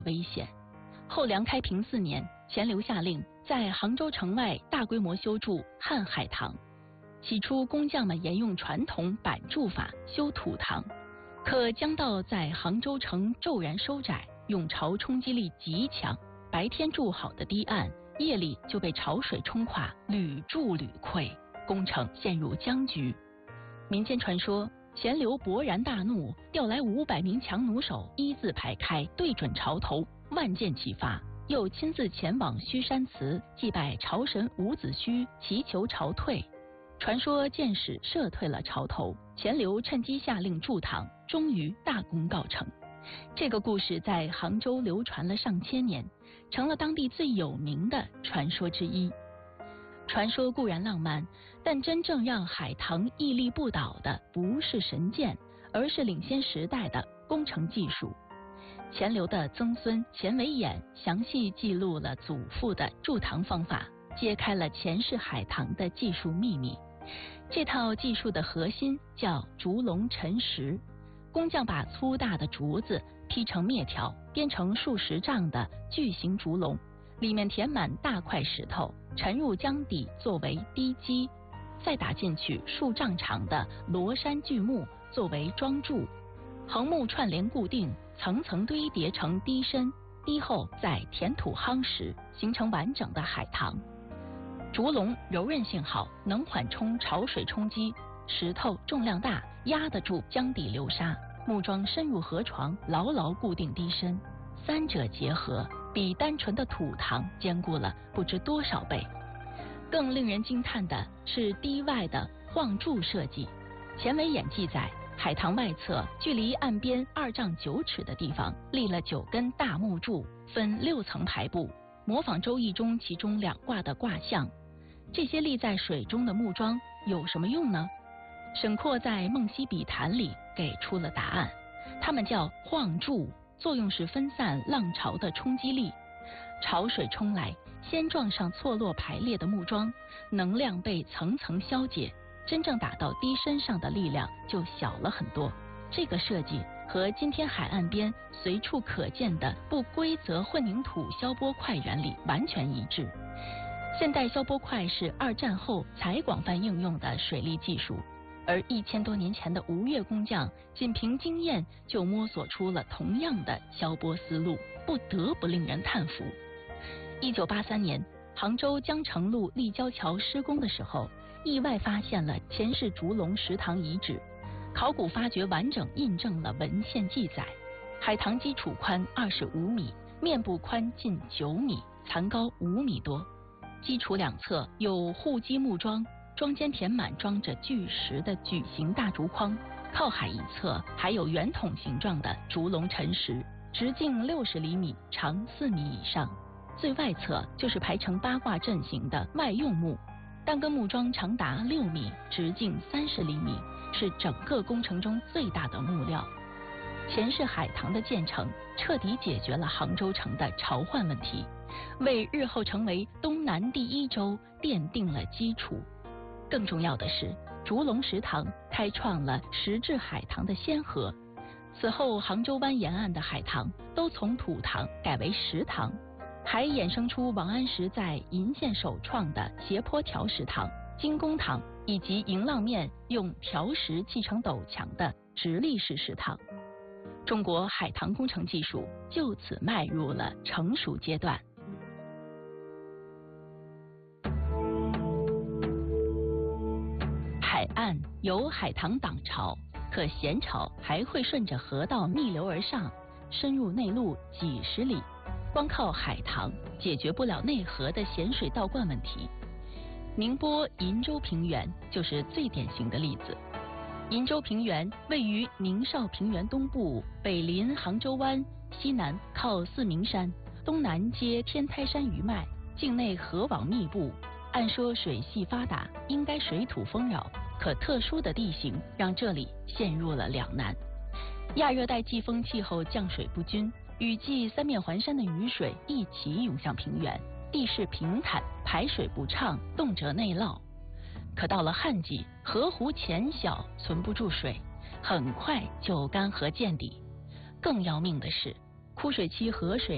危险。后梁开平4年，钱镠下令在杭州城外大规模修筑汉海棠。起初工匠们沿用传统板筑法修土塘，可江道在杭州城骤然收窄，涌潮冲击力极强，白天筑好的堤岸，夜里就被潮水冲垮，屡筑屡溃，工程陷入僵局。民间传说，钱镠勃然大怒，调来500名强弩手，一字排开，对准潮头，万箭齐发。又亲自前往虚山祠祭拜潮神伍子胥，祈求潮退。传说箭矢射退了潮头，钱镠趁机下令筑塘，终于大功告成。这个故事在杭州流传了上千年，成了当地最有名的传说之一。传说固然浪漫，但真正让海棠屹立不倒的不是神箭，而是领先时代的工程技术。钱镠的曾孙钱维演详细记录了祖父的筑塘方法，揭开了钱氏海棠的技术秘密。这套技术的核心叫竹笼沉石，工匠把粗大的竹子劈成篾条，编成数十丈的巨型竹笼，里面填满大块石头，沉入江底作为堤基，再打进去数丈长的罗山巨木作为桩柱，横木串联固定，层层堆叠成堤身，堤后再填土夯实，形成完整的海棠。竹笼柔韧性好，能缓冲潮水冲击，石头重量大，压得住江底流沙，木桩深入河床，牢牢固定堤身，三者结合，比单纯的土塘坚固了不知多少倍。更令人惊叹的是堤外的晃柱设计。钱维演记载，海棠外侧距离岸边2丈9尺的地方立了9根大木柱，分6层排布，模仿《周易》中其中2卦的卦象。这些立在水中的木桩有什么用呢？沈括在《梦溪笔谈》里给出了答案，它们叫晃柱，作用是分散浪潮的冲击力。潮水冲来，先撞上错落排列的木桩，能量被层层消解，真正打到堤身上的力量就小了很多。这个设计和今天海岸边随处可见的不规则混凝土消波块原理完全一致。现代消波块是2战后才广泛应用的水利技术，而1000多年前的吴越工匠仅凭经验就摸索出了同样的消波思路，不得不令人叹服。1983年，杭州江城路立交桥施工的时候，意外发现了钱氏竹笼石塘遗址，考古发掘完整印证了文献记载。海棠基础宽25米，面部宽近9米，残高5米多。基础2侧有护基木桩，桩间填满装着巨石的矩形大竹筐，靠海一侧还有圆筒形状的竹笼沉石，直径60厘米，长4米以上。最外侧就是排成8卦阵形的外用木，单根木桩长达6米，直径30厘米，是整个工程中最大的木料。钱氏海棠的建成彻底解决了杭州城的潮患问题，为日后成为东南第1州奠定了基础。更重要的是，竹笼石塘开创了石质海棠的先河。此后，杭州湾沿岸的海棠都从土塘改为石塘，还衍生出王安石在鄞县首创的斜坡条石塘、金公塘，以及迎浪面用条石砌成陡墙的直立式石塘。中国海棠工程技术就此迈入了成熟阶段。海岸有海棠挡潮，可咸潮还会顺着河道逆流而上，深入内陆几十里。光靠海棠解决不了内河的咸水倒灌问题。宁波鄞州平原就是最典型的例子。鄞州平原位于宁绍平原东部，北临杭州湾，西南靠四明山，东南接天台山余脉，境内河网密布。按说水系发达，应该水土丰饶，可特殊的地形让这里陷入了两难。亚热带季风气候降水不均，雨季三面环山的雨水一起涌向平原，地势平坦，排水不畅，动辄内涝。可到了旱季，河湖浅小，存不住水，很快就干涸见底。更要命的是，枯水期河水